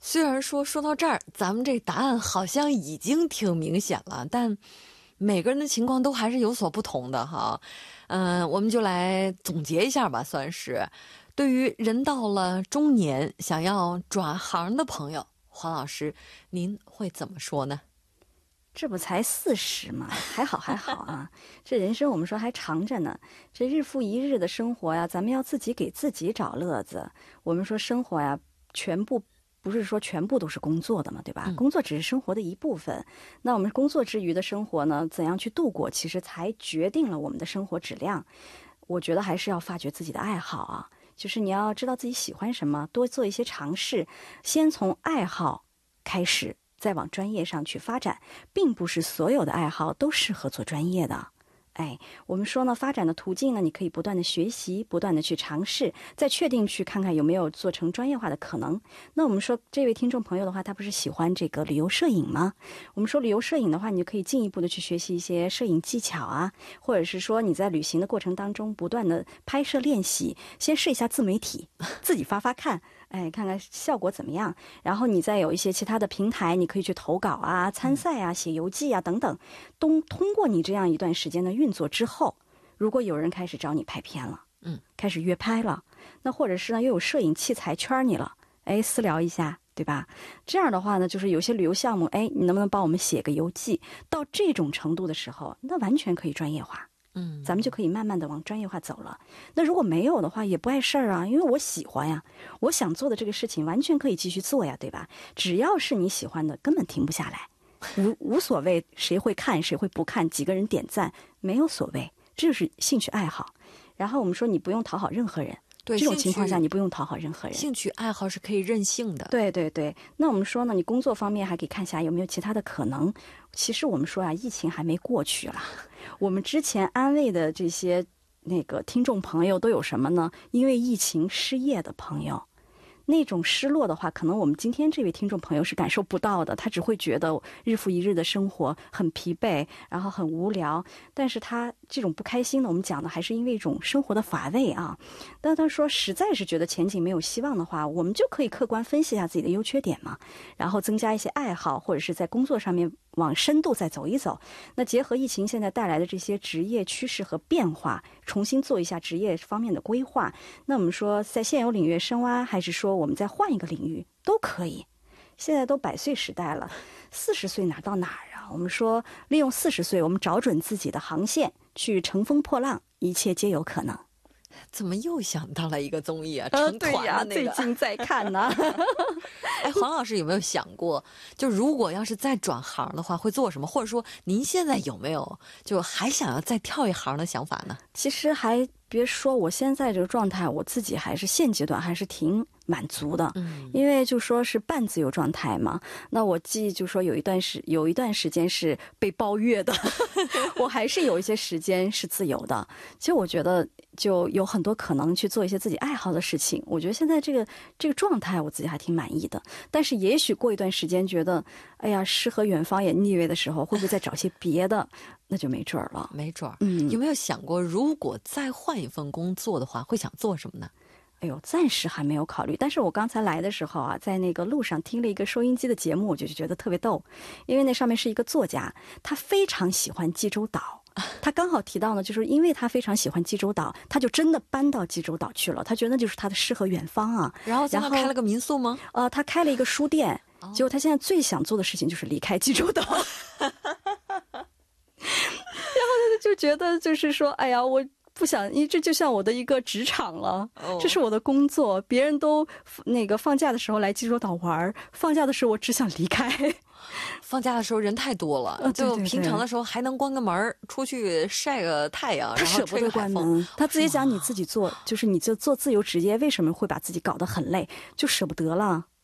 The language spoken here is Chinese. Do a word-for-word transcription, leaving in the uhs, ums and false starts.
虽然说说到这儿，咱们这答案好像已经挺明显了，但每个人的情况都还是有所不同的哈。嗯、呃，我们就来总结一下吧，算是对于人到了中年想要转行的朋友，黄老师您会怎么说呢？ 这不才四十嘛，还好还好啊。这人生我们说还长着呢，这日复一日的生活呀，咱们要自己给自己找乐子。我们说生活呀，全部不是说全部都是工作的嘛，对吧？ 嗯、 工作只是生活的一部分。那我们工作之余的生活呢，怎样去度过，其实才决定了我们的生活质量。我觉得还是要发掘自己的爱好啊，就是你要知道自己喜欢什么，多做一些尝试，先从爱好开始，再往专业上去发展，并不是所有的爱好都适合做专业的。哎，我们说呢，发展的途径呢，你可以不断的学习，不断的去尝试，再确定去看看有没有做成专业化的可能。那我们说这位听众朋友的话，他不是喜欢这个旅游摄影吗？我们说旅游摄影的话，你就可以进一步的去学习一些摄影技巧啊，或者是说你在旅行的过程当中不断的拍摄练习，先试一下自媒体，自己发发看。哎，看看效果怎么样，然后你再有一些其他的平台，你可以去投稿啊、参赛啊、写游记啊等等。通通过你这样一段时间的运作之后，如果有人开始找你拍片了， 嗯， 开始约拍了，那或者是呢又有摄影器材圈你了，哎，私聊一下，对吧？这样的话呢，就是有些旅游项目，哎，你能不能帮我们写个游记？到这种程度的时候，那完全可以专业化。 嗯， 咱们就可以慢慢的往专业化走了。那如果没有的话，也不碍事儿啊，因为我喜欢呀，我想做的这个事情完全可以继续做呀，对吧？只要是你喜欢的，根本停不下来，无无所谓谁会看谁会不看，几个人点赞没有所谓，这就是兴趣爱好。然后我们说你不用讨好任何人。 对， 这种情况下你不用讨好任何人， 兴趣爱好是可以任性的。 对对对，那我们说呢，你工作方面还可以看一下有没有其他的可能。其实我们说啊，疫情还没过去啦，我们之前安慰的这些那个听众朋友都有什么呢？因为疫情失业的朋友。那种失落的话，可能我们今天这位听众朋友是感受不到的，他只会觉得日复一日的生活很疲惫，然后很无聊。但是他这种不开心呢，我们讲的还是因为一种生活的乏味啊。但他说实在是觉得前景没有希望的话，我们就可以客观分析一下自己的优缺点嘛，然后增加一些爱好，或者是在工作上面往深度再走一走。那结合疫情现在带来的这些职业趋势和变化，重新做一下职业方面的规划。那我们说在现有领域深挖，还是说我们再换一个领域都可以。现在都百岁时代了，四十岁哪到哪儿啊？我们说利用四十岁，我们找准自己的航线，去乘风破浪，一切皆有可能。 怎么又想到了一个综艺啊？ 呃， 成对呀， 团的那个。 最近在看呢。 哎，黄老师有没有想过，就如果要是再转行的话，会做什么？或者说，您现在有没有就还想要再跳一行的想法呢？ 其实还别说，我现在这个状态，我自己还是现阶段还是挺满足的。 嗯， 因为就说是半自由状态嘛。那我记就说有一段时有一段时间是被包月的，我还是有一些时间是自由的。其实我觉得就有很多可能去做一些自己爱好的事情。我觉得现在这个这个状态，我自己还挺满意的。但是也许过一段时间觉得，哎呀，诗和远方也腻味的时候，会不会再找些别的？那就没准儿了。 没准儿。 嗯， 有没有想过，如果再换一份工作的话，会想做什么呢？ 哎呦，暂时还没有考虑。但是我刚才来的时候啊，在那个路上听了一个收音机的节目，我就觉得特别逗，因为那上面是一个作家，他非常喜欢济州岛。他刚好提到呢，就是因为他非常喜欢济州岛，他就真的搬到济州岛去了。他觉得那就是他的诗和远方啊。 然后在那开了个民宿吗？ 呃，他开了一个书店， 哦、 结果他现在最想做的事情就是离开济州岛。然后他就觉得就是说，哎呀，我不想，因为这就像我的一个职场了， 哦、 这是我的工作。别人都那个放假的时候来济州岛玩，放假的时候我只想离开。 放假的时候人太多了， 呃、对对对， 就平常的时候还能关个门出去晒个太阳， 他舍不得关门。他自己讲你自己做，就是你就做自由职业，为什么会把自己搞得很累？就舍不得了。